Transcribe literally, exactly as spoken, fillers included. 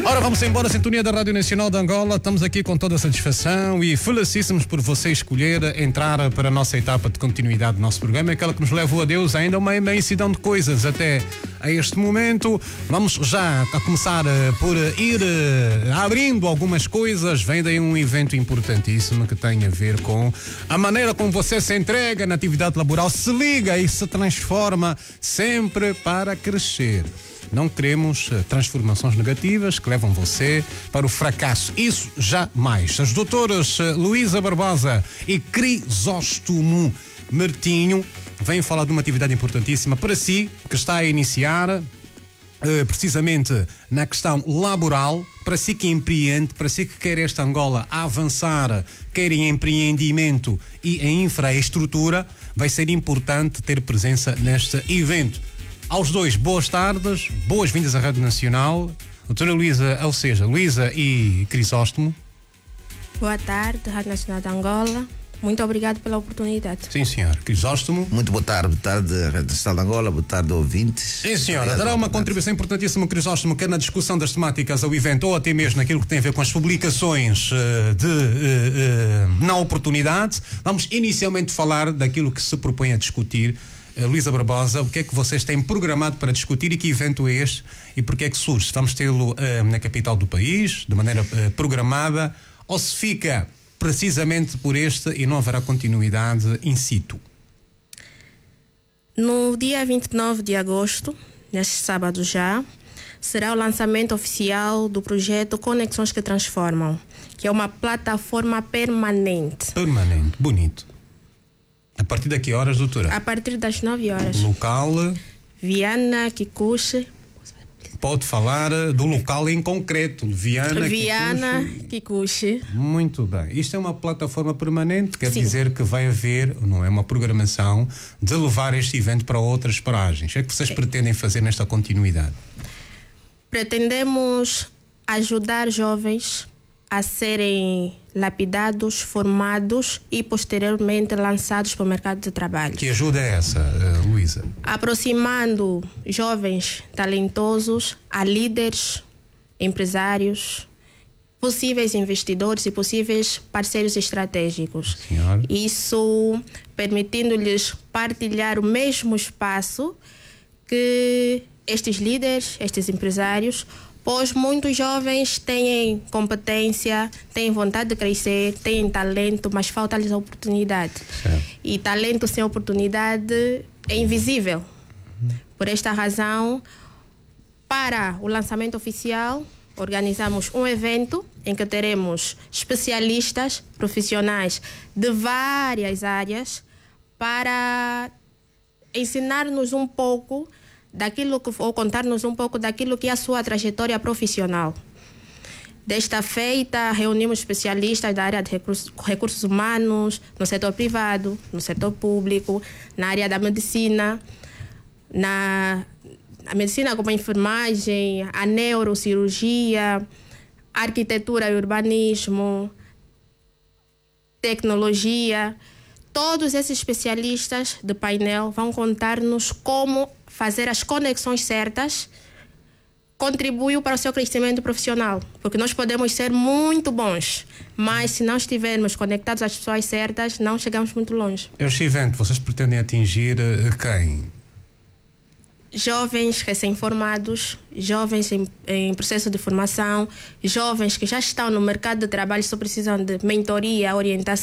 Ora, vamos embora, a sintonia da Rádio Nacional de Angola. Estamos aqui com toda a satisfação e felicíssimos por você escolher entrar para a nossa etapa de continuidade do nosso programa, aquela que nos levou a Deus ainda uma imensidão de coisas até a este momento. Vamos já a começar por ir abrindo algumas coisas. Vem daí um evento importantíssimo que tem a ver com a maneira como você se entrega na atividade laboral, se liga e se transforma sempre para crescer. Não queremos transformações negativas que levam você para o fracasso. Isso jamais. As doutoras Luísa Barbosa e Crisóstomo Martinho vêm falar de uma atividade importantíssima para si, que está a iniciar precisamente na questão laboral, para si que empreende, para si que quer esta Angola avançar, quer em empreendimento e em infraestrutura, vai ser importante ter presença neste evento. Aos dois, boas tardes, boas-vindas à Rádio Nacional. Doutora Luísa, ou seja, Luísa e Crisóstomo. Boa tarde, Rádio Nacional de Angola. Muito obrigado pela oportunidade. Sim, senhor. Crisóstomo. Muito boa tarde, boa tarde, Rádio Nacional de Angola, boa tarde, ouvintes. Sim, senhora. Dará uma contribuição importantíssima, Crisóstomo, quer na discussão das temáticas ao evento ou até mesmo naquilo que tem a ver com as publicações uh, de uh, uh, na oportunidade. Vamos inicialmente falar daquilo que se propõe a discutir. Uh, Luísa Barbosa, o que é que vocês têm programado para discutir e que evento é este e porque é que surge? Vamos tê-lo uh, na capital do país, de maneira uh, programada, ou se fica precisamente por este e não haverá continuidade in situ? No dia vinte e nove de agosto, neste sábado já, será o lançamento oficial do projeto Conexões que Transformam, que é uma plataforma permanente. Permanente, bonito. A partir de que horas, doutora? A partir das nove horas. Local? Viana, Kikuchi. Pode falar do local em concreto. Viana, Viana, Kikuchi. Kikuchi. Muito bem. Isto é uma plataforma permanente, quer Sim. dizer que vai haver, não é uma programação, de levar este evento para outras paragens. O que é que vocês Sim. pretendem fazer nesta continuidade? Pretendemos ajudar jovens a serem lapidados, formados e posteriormente lançados para o mercado de trabalho. Que ajuda é essa, uh, Luísa? Aproximando jovens talentosos a líderes, empresários, possíveis investidores e possíveis parceiros estratégicos. Senhora. Isso permitindo-lhes partilhar o mesmo espaço que estes líderes, estes empresários, pois muitos jovens têm competência, têm vontade de crescer, têm talento, mas falta-lhes a oportunidade. Certo. E talento sem oportunidade é invisível. Uhum. Por esta razão, para o lançamento oficial, organizamos um evento em que teremos especialistas, profissionais de várias áreas para ensinar-nos um pouco daquilo que, ou contar-nos um pouco daquilo que é a sua trajetória profissional. Desta feita, reunimos especialistas da área de recursos, recursos humanos, no setor privado, no setor público, na área da medicina, na a medicina como a enfermagem, a neurocirurgia, arquitetura e urbanismo, tecnologia. Todos esses especialistas do painel vão contar-nos como fazer as conexões certas contribuiu para o seu crescimento profissional. Porque nós podemos ser muito bons, mas se não estivermos conectados às pessoas certas, não chegamos muito longe. Este evento, vocês pretendem atingir uh, quem? Jovens recém-formados, jovens em, em processo de formação, jovens que já estão no mercado de trabalho e só precisam de mentoria, orientação.